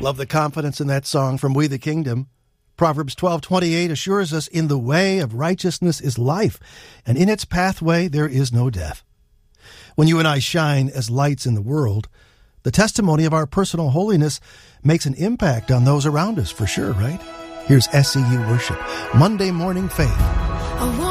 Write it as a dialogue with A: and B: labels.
A: Love the confidence in that song from We the Kingdom. Proverbs 12:28 assures us, in the way of righteousness is life, and in its pathway there is no death. When you and I shine as lights in the world, the testimony of our personal holiness makes an impact on those around us for sure, right? Here's SCU Worship, Monday Morning Faith.